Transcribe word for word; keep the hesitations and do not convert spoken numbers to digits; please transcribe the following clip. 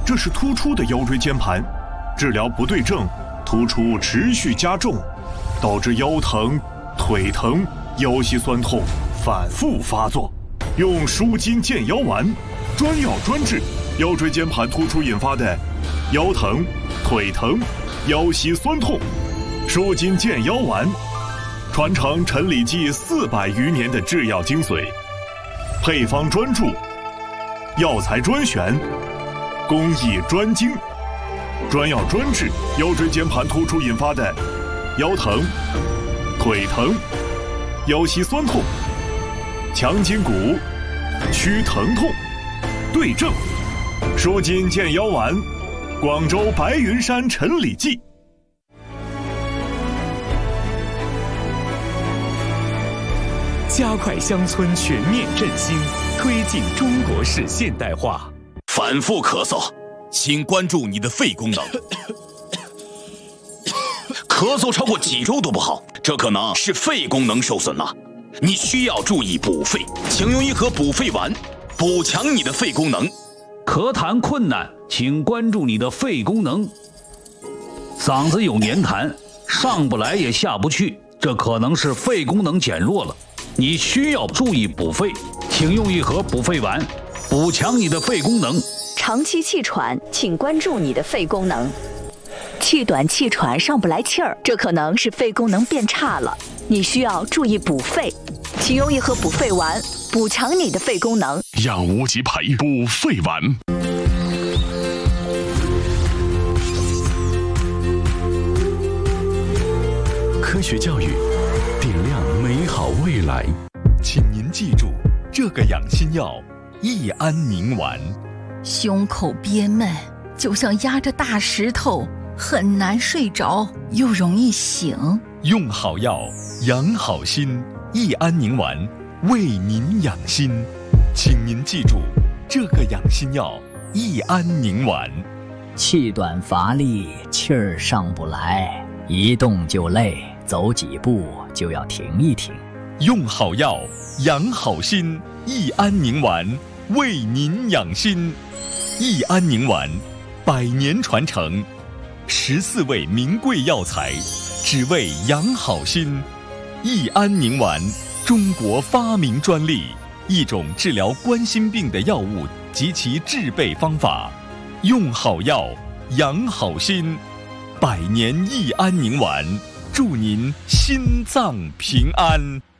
这是突出的腰椎间盘，治疗不对症，突出持续加重，导致腰疼、腿疼、腰膝酸痛反复发作。用舒筋健腰丸，专药专治腰椎间盘突出引发的腰疼、腿疼、腰膝酸痛。舒筋健腰丸，传承陈李济四百余年的制药精髓，配方专注，药材专选，工艺专精，专药专治腰椎间盘突出引发的腰疼、腿疼、腰膝酸痛，强筋骨，祛疼痛，对症。舒筋健腰丸，广州白云山陈李济。 加快乡村全面振兴，推进中国式现代化。 反复咳嗽，请关注你的肺功能。咳嗽超过几周都不好，这可能是肺功能受损了。你需要注意补肺，请用一盒补肺丸，补强你的肺功能。 咳痰困难，请关注你的肺功能。嗓子有黏痰，上不来也下不去，这可能是肺功能减弱了。你需要注意补肺，请用一盒补肺丸，补强你的肺功能。 长期气喘，请关注你的肺功能。气短气喘上不来气儿，这可能是肺功能变差了，你需要注意补肺，请用一盒补肺丸，补强你的肺功能。 养无极培补肺丸。 科学教育，点亮美好未来。 请您记住这个养心药益安宁丸。 胸口憋闷，就像压着大石头，很难睡着，又容易醒。 用好药，养好心，益安宁丸为您养心。请您记住这个养心药益安宁丸。 气短乏力，气儿上不来，一动就累，走几步就要停一停。 用好药，养好心，益安宁丸为您养心。益安宁丸，百年传承，十四味名贵药材，只为养好心。益安宁丸，中国发明专利，一种治疗冠心病的药物及其制备方法。用好药，养好心，百年益安宁丸，祝您心脏平安。